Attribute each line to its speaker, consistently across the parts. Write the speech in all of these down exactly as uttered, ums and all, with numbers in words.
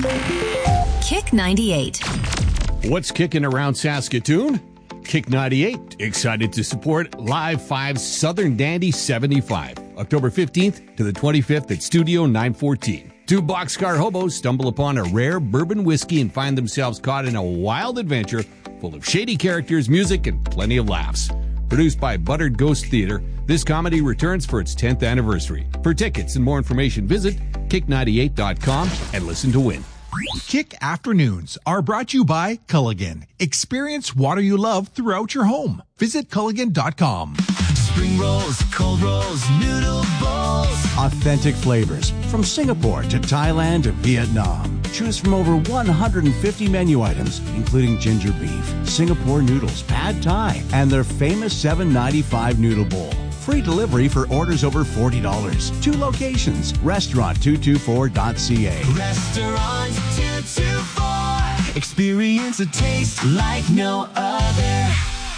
Speaker 1: Kick ninety-eight.
Speaker 2: What's kicking around Saskatoon? Kick ninety-eight, excited to support Live five's Southern Dandy seventy-five, October fifteenth to the twenty-fifth at Studio nine fourteen. Two boxcar hobos stumble upon a rare bourbon whiskey and find themselves caught in a wild adventure full of shady characters, music, and plenty of laughs. Produced by Buttered Ghost Theatre, this comedy returns for its tenth anniversary. For tickets and more information, visit kick ninety-eight dot com and listen to win.
Speaker 3: Kick Afternoons are brought to you by Culligan. Experience water you love throughout your home. Visit culligan dot com.
Speaker 4: Spring rolls, cold rolls, noodle bowls.
Speaker 5: Authentic flavors from Singapore to Thailand to Vietnam. Choose from over one hundred fifty menu items, including ginger beef, Singapore noodles, pad thai, and their famous seven ninety-five noodle bowl. Free delivery for orders over forty dollars. Two locations. Restaurant two twenty-four dot c a.
Speaker 4: Restaurant two twenty-four. Experience a taste like no other.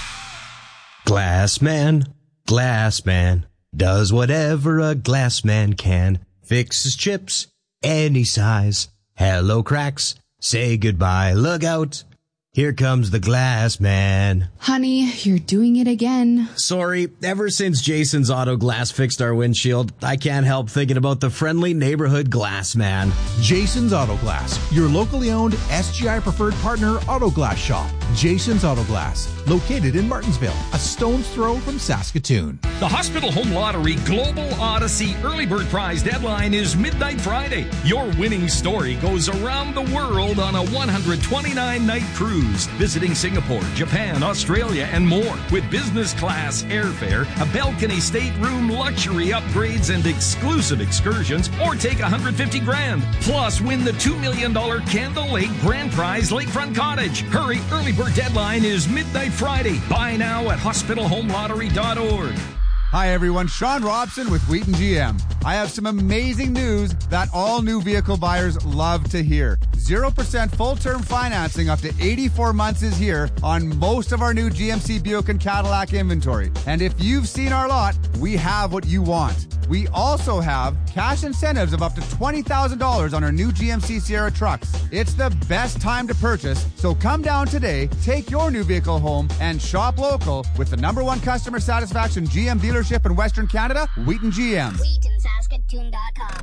Speaker 6: Glass man, glass man, does whatever a glass man can. Fixes chips, any size. Hello cracks, say goodbye, look out. Here comes the glass man.
Speaker 7: Honey, you're doing it again.
Speaker 6: Sorry, ever since Jason's Auto Glass fixed our windshield, I can't help thinking about the friendly neighborhood glass man.
Speaker 3: Jason's Auto Glass, your locally owned S G I preferred partner auto glass shop. Jason's Auto Glass, located in Martinsville, a stone's throw from Saskatoon.
Speaker 8: The Hospital Home Lottery Global Odyssey Early Bird Prize deadline is midnight Friday. Your winning story goes around the world on a one hundred twenty-nine night cruise, visiting Singapore, Japan, Australia, and more, with business class airfare, a balcony stateroom, luxury upgrades, and exclusive excursions, or take one hundred fifty grand. Plus, win the two million dollars Candle Lake Grand Prize Lakefront Cottage. Hurry, early bird deadline is midnight Friday. Buy now at hospital home lottery dot org.
Speaker 9: Hi everyone, Sean Robson with Wheaton G M. I have some amazing news that all new vehicle buyers love to hear. zero percent full-term financing up to eighty-four months is here on most of our new G M C, Buick, and Cadillac inventory. And if you've seen our lot, we have what you want. We also have cash incentives of up to twenty thousand dollars on our new G M C Sierra trucks. It's the best time to purchase, so come down today, take your new vehicle home, and shop local with the number one customer satisfaction G M dealership in Western Canada, Wheaton G M.
Speaker 10: Wheaton Saskatoon dot com.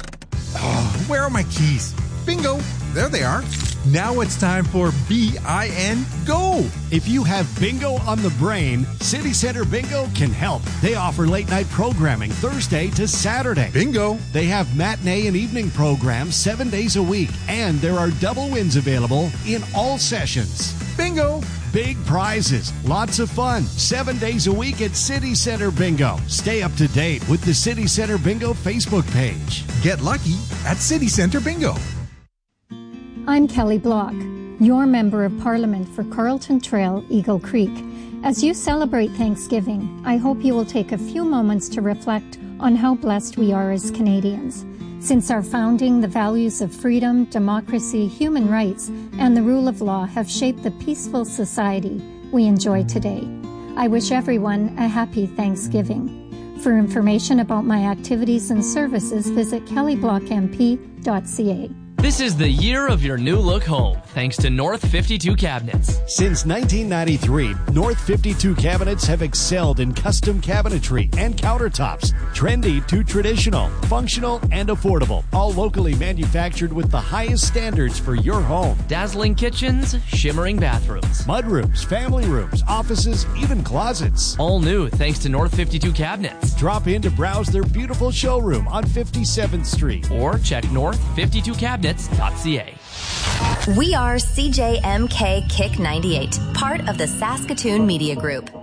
Speaker 3: Oh, where are my keys? Bingo! There they are. Now it's time for B I N Go.
Speaker 5: If you have bingo on the brain, City Center Bingo can help. They offer late night programming Thursday to Saturday.
Speaker 3: Bingo.
Speaker 5: They have matinee and evening programs seven days a week, and there are double wins available in all sessions.
Speaker 3: Bingo.
Speaker 5: Big prizes, lots of fun, seven days a week at City Center Bingo. Stay up to date with the City Center Bingo Facebook page.
Speaker 3: Get lucky at City Center Bingo.
Speaker 11: I'm Kelly Block, your Member of Parliament for Carlton Trail, Eagle Creek. As you celebrate Thanksgiving, I hope you will take a few moments to reflect on how blessed we are as Canadians. Since our founding, the values of freedom, democracy, human rights, and the rule of law have shaped the peaceful society we enjoy today. I wish everyone a happy Thanksgiving. For information about my activities and services, visit kelly block m p dot c a.
Speaker 12: This is the year of your new look home, thanks to North fifty-two Cabinets.
Speaker 5: Since nineteen ninety-three, North fifty-two Cabinets have excelled in custom cabinetry and countertops, trendy to traditional, functional and affordable, all locally manufactured with the highest standards for your home.
Speaker 12: Dazzling kitchens, shimmering bathrooms,
Speaker 5: mudrooms, family rooms, offices, even closets.
Speaker 12: All new thanks to North fifty-two Cabinets.
Speaker 5: Drop in to browse their beautiful showroom on fifty-seventh Street.
Speaker 12: Or check north fifty-two cabinets dot c a.
Speaker 1: We are C J M K Kick ninety-eight, part of the Saskatoon Media Group.